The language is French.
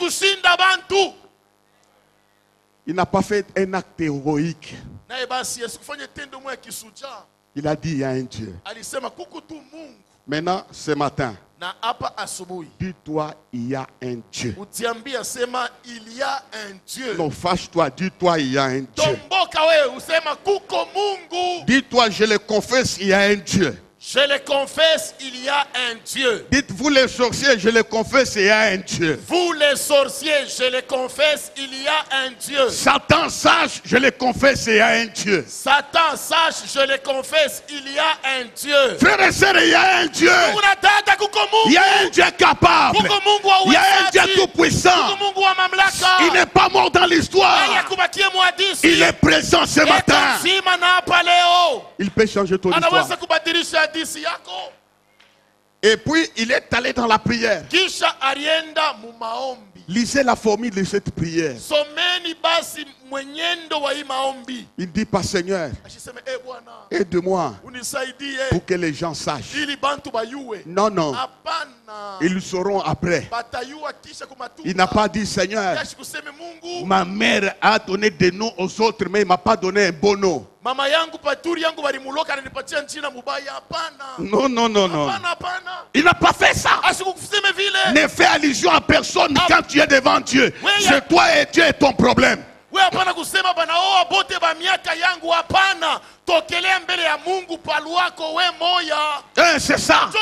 kushinda bantu. Il n'a pas fait un acte héroïque. Naye basi asikufanya tendo moja kisuja. Il a dit il y a un Dieu. Alisema kuko tu Mungu. Maintenant, ce matin, Na hapa asubuhi dis-toi il y a un Dieu. utiambia sema il y a un Dieu. Non, fâche-toi, dis-toi il y a un Dieu. Tomboka wewe usema kuko Mungu. Dis-toi, je le confesse, il y a un Dieu. Je le confesse, il y a un Dieu. Dites-vous les sorciers, je le confesse, il y a un Dieu. Vous les sorciers, je le confesse, il y a un Dieu. Satan sache, je le confesse, il y a un Dieu. Satan sache, je le confesse, il y a un Dieu. Frères et sœurs, il y a un Dieu. Unataka kuko Mungu. Il y a un Dieu capable. Kuko Mungu wa Il y a un Dieu uwezaji. tout puissant. Kuko Mungu wa mamlaka. Il n'est pas mort dans l'histoire. Yeye akubakie mwadisi. Il est présent ce matin. Eko mzima na hapa leo. Il peut changer ton Anaweza histoire. kubadilisha hadithi yako. Et puis, il est allé dans la prière. Kisha alienda mumaombi. Lisez la formule de cette prière. Someni basi mwenyendo wa hii maombi. Il dit pas Seigneur, Ashiseme Bwana aide-moi unisaidie pour que les gens sachent. ili bantu bayue. Non, non, Hapana. ils le sauront après. Batayua kisha kumatuka. Il n'a pas dit Seigneur, Yashi kuseme Mungu. ma mère a donné des noms aux autres, mais il ne m'a pas donné un bon nom. Mama yangu paturi yangu balimuloka ananipatia jina mubaya. Hapana. Non, non, non, non. Hapana, hapana. Il n'a pas fait ça. Asikuseme vile. Ne fais allusion à personne quand tu es devant Dieu. C'est toi et Dieu est ton problème. We hapana kusema bana bote ba miaka yangu. Hapana. Tokelea mbele ya Mungu paluako we moya. C'est ça.